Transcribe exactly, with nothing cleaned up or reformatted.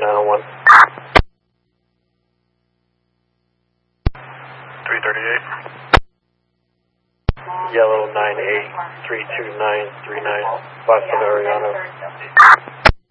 nine oh one. three thirty-eight. Yellow nine eight three two nine three nine. Five seven Ariano.